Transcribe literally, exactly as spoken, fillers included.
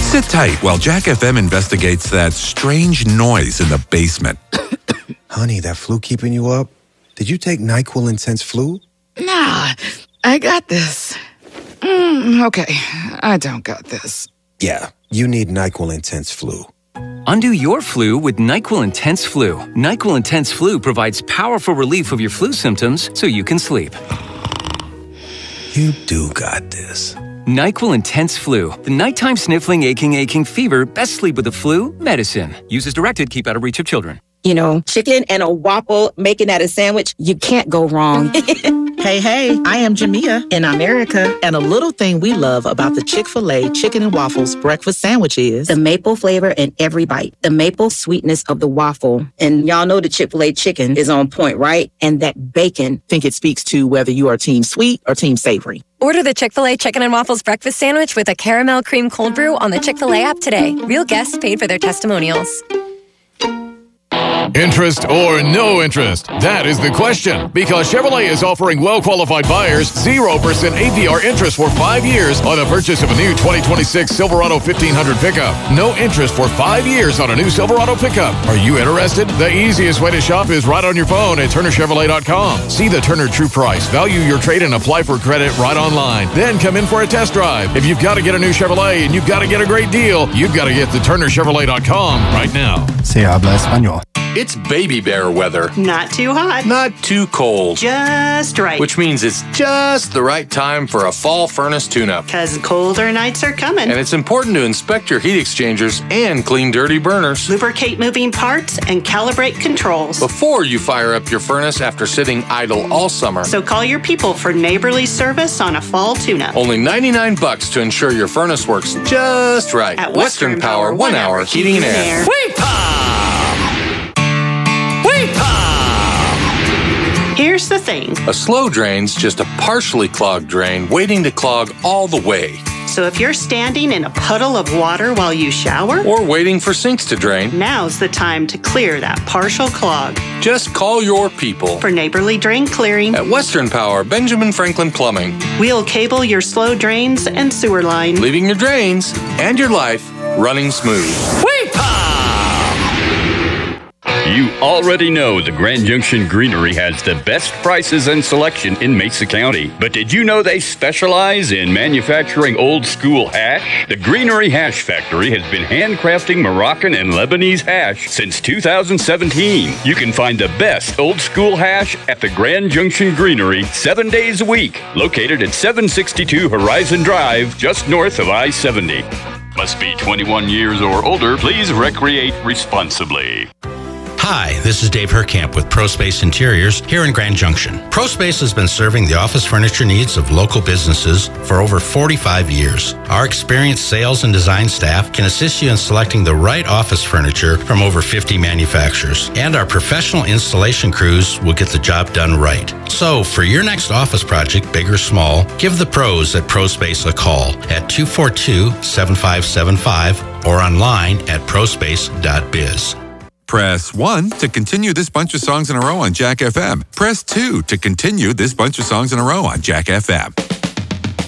Sit tight while Jack F M investigates that strange noise in the basement. Honey, that flu keeping you up? Did you take NyQuil Intense Flu? Nah, I got this. Mm, okay, I don't got this. Yeah, you need NyQuil Intense Flu. Undo your flu with NyQuil Intense Flu. NyQuil Intense Flu provides powerful relief of your flu symptoms so you can sleep. You do got this. NyQuil Intense Flu. The nighttime sniffling, aching, aching fever. Best sleep with the flu. Medicine. Use as directed. Keep out of reach of children. You know, chicken and a waffle, making that a sandwich, you can't go wrong. Hey, hey, I am Jamia in America, and a little thing we love about the Chick-fil-A Chicken and Waffles breakfast sandwich is the maple flavor in every bite, the maple sweetness of the waffle. And y'all know the Chick-fil-A chicken is on point, right? And that bacon. I think it speaks to whether you are team sweet or team savory. Order the Chick-fil-A Chicken and Waffles breakfast sandwich with a caramel cream cold brew on the Chick-fil-A app today. Real guests paid for their testimonials. Interest or no interest? That is the question. Because Chevrolet is offering well-qualified buyers zero percent A P R interest for five years on the purchase of a new twenty twenty-six Silverado fifteen hundred pickup. No interest for five years on a new Silverado pickup. Are you interested? The easiest way to shop is right on your phone at Turner Chevrolet dot com. See the Turner True Price, value your trade, and apply for credit right online. Then come in for a test drive. If you've got to get a new Chevrolet and you've got to get a great deal, you've got to get to Turner Chevrolet dot com right now. Se habla español. It's baby bear weather. Not too hot. Not too cold. Just right. Which means it's just the right time for a fall furnace tune-up. Because colder nights are coming. And it's important to inspect your heat exchangers and clean dirty burners. Lubricate moving parts and calibrate controls. Before you fire up your furnace after sitting idle all summer. So call your people for neighborly service on a fall tune-up. Only ninety-nine bucks to ensure your furnace works just right. At Western, Western Power, one hour heating and air. Wait, Here's the thing. A slow drain's just a partially clogged drain waiting to clog all the way. So if you're standing in a puddle of water while you shower, or waiting for sinks to drain, now's the time to clear that partial clog. Just call your people for neighborly drain clearing at Western Power, Benjamin Franklin Plumbing. We'll cable your slow drains and sewer line, leaving your drains and your life running smooth. Wait, You already know the Grand Junction Greenery has the best prices and selection in Mesa County. But did you know they specialize in manufacturing old school hash? The Greenery Hash Factory has been handcrafting Moroccan and Lebanese hash since two thousand seventeen. You can find the best old school hash at the Grand Junction Greenery seven days a week. Located at seven sixty-two Horizon Drive, just north of I seventy. Must be twenty-one years or older. Please recreate responsibly. Hi, this is Dave Herkamp with ProSpace Interiors here in Grand Junction. ProSpace has been serving the office furniture needs of local businesses for over forty-five years. Our experienced sales and design staff can assist you in selecting the right office furniture from over fifty manufacturers. And our professional installation crews will get the job done right. So, for your next office project, big or small, give the pros at ProSpace a call at two four two, seven five seven five or online at prospace dot biz. Press one to continue this bunch of songs in a row on Jack F M. Press two to continue this bunch of songs in a row on Jack F M.